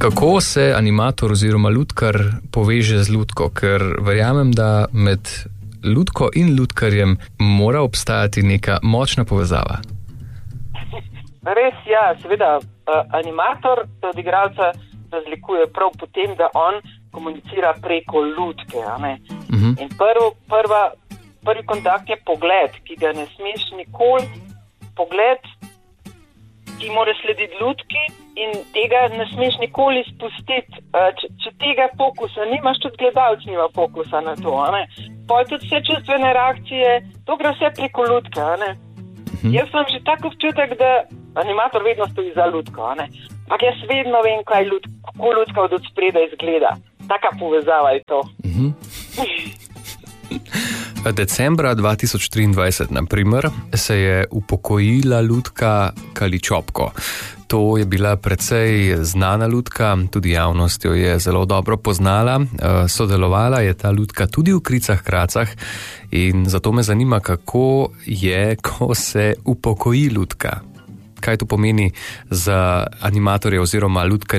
Kako se animator oziroma lutkar poveže z lutko? Ker verjamem, da med lutko in lutkarjem mora obstajati neka močna povezava. Res, ja, seveda. Animator od igralca razlikuje prav po tem, da on komunicira preko lutke. In prvi kontakt je pogled, ki ga ne smeš nikoli. Pogled, ki mora slediti lutki in tega ne smeš nikoli spustiti. Če tega fokusa nimaš, tudi gledalec nima fokusa na to. Potem tudi vse čustvene reakcije, to gre vse preko lutke. Jaz sem že tako občutek, da animator vedno stoji za lutko. Ampak jaz vedno vem, kako lutka od spredaj izgleda. Taka povezava je to. Decembra 2023, na primer, se je upokojila lutka Kaličopko. To je bila precej znana lutka, tudi javnost jo je zelo dobro poznala. Sodelovala je ta lutka tudi v Kricah Kracah in zato me zanima, kako je, ko se upokoji lutka. Kaj to pomeni za animatorje oziroma lutkarje?